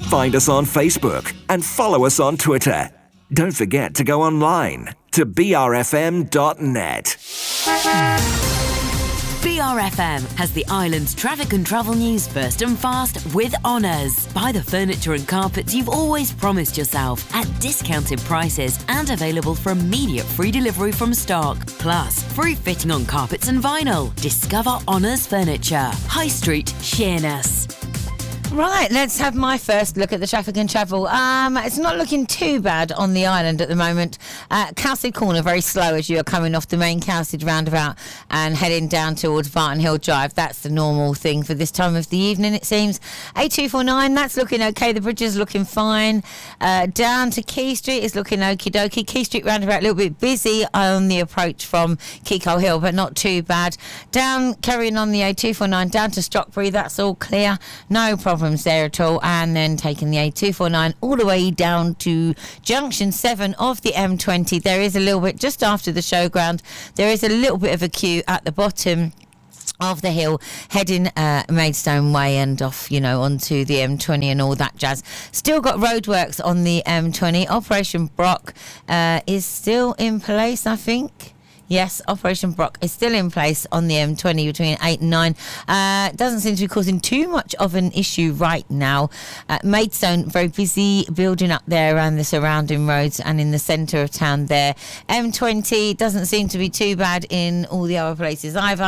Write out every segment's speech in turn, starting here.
Find us on Facebook and follow us on Twitter. Don't forget to go online to brfm.net. BRFM has the island's traffic and travel news first and fast with Honours. Buy the furniture and carpets you've always promised yourself at discounted prices and available for immediate free delivery from stock. Plus, free fitting on carpets and vinyl. Discover Honours Furniture. High Street, Sheerness. Right, let's have my first look at the traffic and travel. It's not looking too bad on the island at the moment. Cowside Corner, very slow as you are coming off the main Cowside roundabout and heading down towards Barton Hill Drive. That's the normal thing for this time of the evening, it seems. A249, that's looking okay. The bridge is looking fine. Down to Key Street is looking okie dokie. Key Street roundabout a little bit busy on the approach from Kiko Hill, but not too bad. Down, carrying on the A249, down to Stockbury, that's all clear. No problems there at all. And then taking the A249 all the way down to junction 7 of the M20. There is a little bit, just after the showground, there is a little bit of a queue at the bottom of the hill heading Maidstone Way and off, onto the M20 and all that jazz. Still got roadworks on the M20. Operation Brock is still in place, I think. Yes, Operation Brock is still in place on the M20 between 8 and 9. Doesn't seem to be causing too much of an issue right now. Maidstone, very busy building up there around the surrounding roads and in the centre of town there. M20 doesn't seem to be too bad in all the other places either.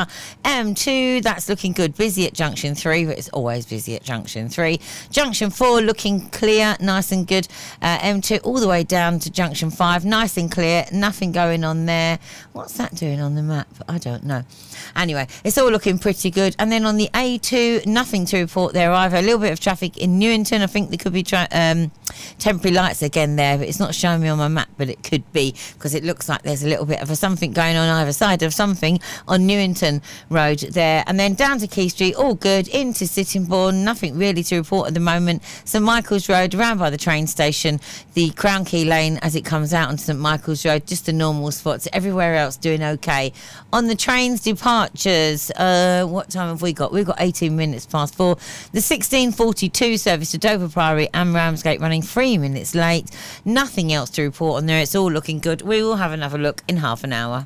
M2, that's looking good. Busy at Junction 3, but it's always busy at Junction 3. Junction 4 looking clear, nice and good. M2 all the way down to Junction 5, nice and clear. Nothing going on there. What's that doing on the map? I don't know. Anyway, it's all looking pretty good. And then on the A2, nothing to report there either. A little bit of traffic in Newington. I think there could be temporary lights again there, but it's not showing me on my map, but it could be, because it looks like there's a little bit of something going on either side of something on Newington Road there. And then down to Key Street, all good. Into Sittingbourne, nothing really to report at the moment. St Michael's Road, around by the train station, the Crown Key Lane as it comes out onto St Michael's Road, just the normal spots. Everywhere else doing okay. On the trains departures, what time have we got? We've got 18 minutes past 4. The 16:42 service to Dover Priory and Ramsgate running 3 minutes late. Nothing else to report on there. It's all looking good. We will have another look in half an hour.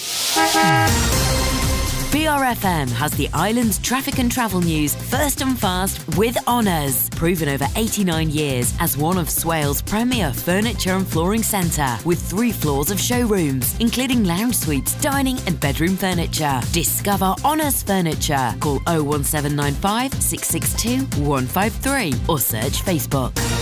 BRFM has the island's traffic and travel news first and fast with Honours. Proven over 89 years as one of Swale's premier furniture and flooring centre, with 3 floors of showrooms, including lounge suites, dining and bedroom furniture. Discover Honours Furniture. Call 01795 662 153 or search Facebook.